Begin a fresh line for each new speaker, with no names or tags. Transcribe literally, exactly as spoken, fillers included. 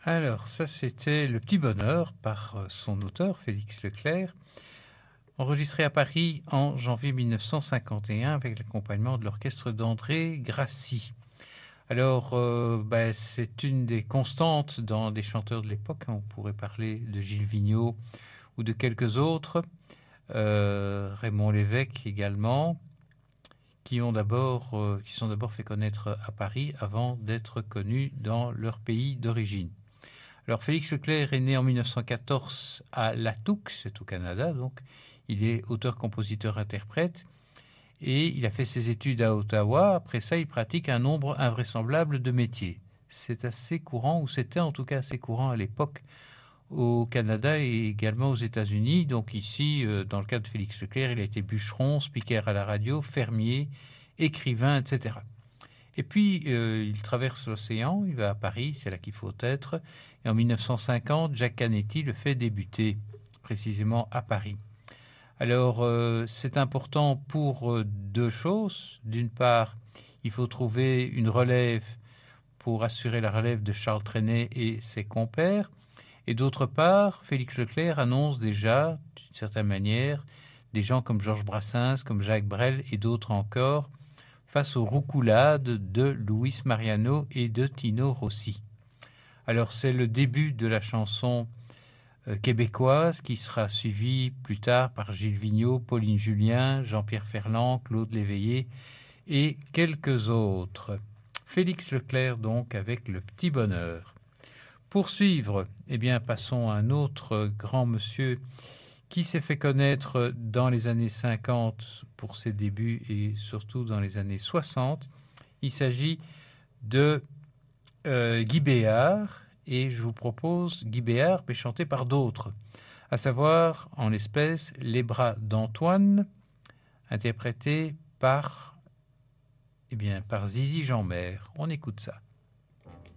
Alors, ça, c'était Le Petit Bonheur par euh, son auteur, Félix Leclerc, enregistré à Paris en janvier mille neuf cent cinquante et un avec l'accompagnement de l'orchestre d'André Grassi. Alors, euh, ben, c'est une des constantes dans des chanteurs de l'époque. On pourrait parler de Gilles Vigneault ou de quelques autres, euh, Raymond Lévesque également, qui ont d'abord, euh, qui sont d'abord fait connaître à Paris avant d'être connus dans leur pays d'origine. Alors, Félix Leclerc est né en mille neuf cent quatorze à Latoux, c'est au Canada, donc il est auteur, compositeur, interprète, et il a fait ses études à Ottawa. Après ça, il pratique un nombre invraisemblable de métiers. C'est assez courant, ou c'était en tout cas assez courant à l'époque, au Canada et également aux États-Unis. Donc ici, euh, dans le cas de Félix Leclerc, il a été bûcheron, speaker à la radio, fermier, écrivain, et cetera. Et puis, euh, il traverse l'océan, il va à Paris, c'est là qu'il faut être. Et en mille neuf cent cinquante, Jacques Canetti le fait débuter, précisément à Paris. Alors, euh, c'est important pour euh, deux choses. D'une part, il faut trouver une relève pour assurer la relève de Charles Trenet et ses compères. Et d'autre part, Félix Leclerc annonce déjà, d'une certaine manière, des gens comme Georges Brassens, comme Jacques Brel et d'autres encore, face aux roucoulades de Luis Mariano et de Tino Rossi. Alors, c'est le début de la chanson euh, québécoise qui sera suivie plus tard par Gilles Vigneault, Pauline Julien, Jean-Pierre Ferland, Claude Léveillé et quelques autres. Félix Leclerc, donc, avec Le Petit Bonheur. Pour suivre, eh bien, passons à un autre grand monsieur qui s'est fait connaître dans les années cinquante pour ses débuts et surtout dans les années soixante. Il s'agit de euh, Guy Béard, et je vous propose Guy Béard, mais chanté par d'autres, à savoir, en l'espèce, Les Bras d'Antoine, interprété par, eh bien, par Zizi Jeanmaire. On écoute ça.